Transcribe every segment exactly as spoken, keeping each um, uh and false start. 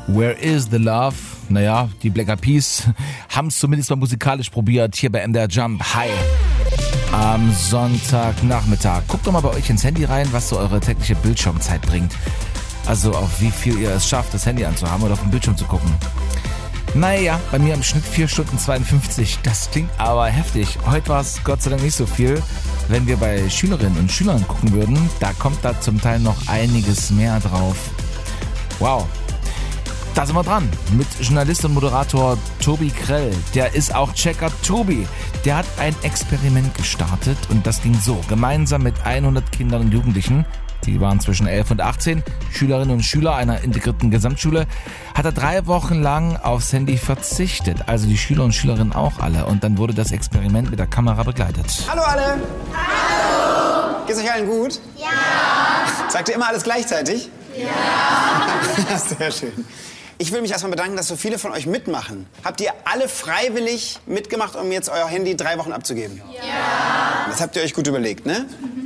Where is the Love? Naja, die Black Eyed Peas haben es zumindest mal musikalisch probiert, hier bei M D R Jump. Hi! Am Sonntagnachmittag. Guckt doch mal bei euch ins Handy rein, was so eure tägliche Bildschirmzeit bringt. Also auf wie viel ihr es schafft, das Handy anzuhaben oder auf den Bildschirm zu gucken. Naja, bei mir im Schnitt vier Stunden zweiundfünfzig. Das klingt aber heftig. Heute war es Gott sei Dank nicht so viel. Wenn wir bei Schülerinnen und Schülern gucken würden, da kommt da zum Teil noch einiges mehr drauf. Wow. Da sind wir dran mit Journalist und Moderator Tobi Krell. Der ist auch Checker Tobi. Der hat ein Experiment gestartet und das ging so. Gemeinsam mit hundert Kindern und Jugendlichen, die waren zwischen elf und achtzehn, Schülerinnen und Schüler einer integrierten Gesamtschule, hat er drei Wochen lang aufs Handy verzichtet. Also die Schüler und Schülerinnen auch alle. Und dann wurde das Experiment mit der Kamera begleitet. Hallo alle! Hallo! Geht's euch allen gut? Ja! Sagt ihr immer alles gleichzeitig? Ja! Sehr schön. Ich will mich erstmal bedanken, dass so viele von euch mitmachen. Habt ihr alle freiwillig mitgemacht, um jetzt euer Handy drei Wochen abzugeben? Ja! Das habt ihr euch gut überlegt, ne?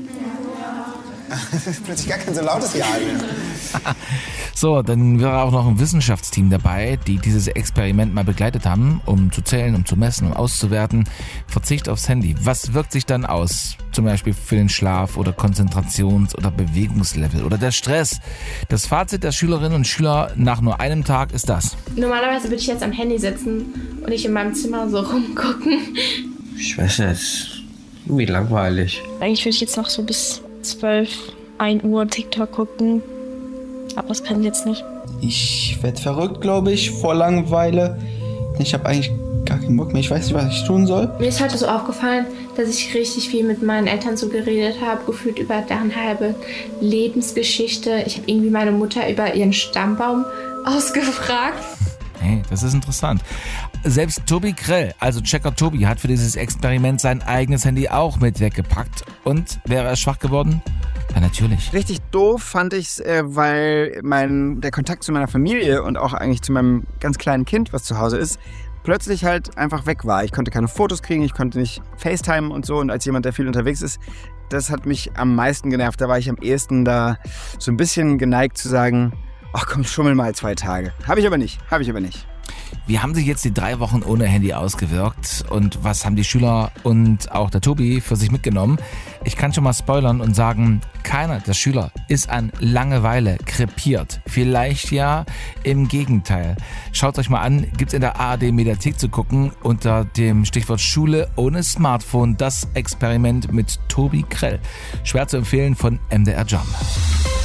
Das ist plötzlich gar kein so lautes Ja mehr. So, dann wäre auch noch ein Wissenschaftsteam dabei, die dieses Experiment mal begleitet haben, um zu zählen, um zu messen, um auszuwerten. Verzicht aufs Handy. Was wirkt sich dann aus? Zum Beispiel für den Schlaf oder Konzentrations- oder Bewegungslevel oder der Stress. Das Fazit der Schülerinnen und Schüler nach nur einem Tag ist das. Normalerweise würde ich jetzt am Handy sitzen und nicht in meinem Zimmer so rumgucken. Ich weiß nicht, irgendwie langweilig. Eigentlich würde ich jetzt noch so bis zwölf, ein Uhr TikTok gucken, aber das kann ich jetzt nicht. Ich werde verrückt, glaube ich, vor Langeweile. Ich habe eigentlich gar keinen Bock mehr. Ich weiß nicht, was ich tun soll. Mir ist heute so aufgefallen, dass ich richtig viel mit meinen Eltern so geredet habe, gefühlt über deren halbe Lebensgeschichte. Ich habe irgendwie meine Mutter über ihren Stammbaum ausgefragt. Hey, das ist interessant. Selbst Tobi Krell, also Checker Tobi, hat für dieses Experiment sein eigenes Handy auch mit weggepackt. Und wäre er schwach geworden? Ja, natürlich. Richtig doof fand ich's, äh, weil mein, der Kontakt zu meiner Familie und auch eigentlich zu meinem ganz kleinen Kind, was zu Hause ist, plötzlich halt einfach weg war. Ich konnte keine Fotos kriegen, ich konnte nicht FaceTime und so. Und als jemand, der viel unterwegs ist, das hat mich am meisten genervt. Da war ich am ehesten da so ein bisschen geneigt zu sagen, ach komm, schummel mal zwei Tage. Habe ich aber nicht, habe ich aber nicht. Wie haben sich jetzt die drei Wochen ohne Handy ausgewirkt und was haben die Schüler und auch der Tobi für sich mitgenommen? Ich kann schon mal spoilern und sagen, keiner der Schüler ist an Langeweile krepiert. Vielleicht ja, im Gegenteil. Schaut euch mal an, gibt's in der A R D-Mediathek zu gucken unter dem Stichwort Schule ohne Smartphone, das Experiment mit Tobi Krell. Schwer zu empfehlen von M D R Jump.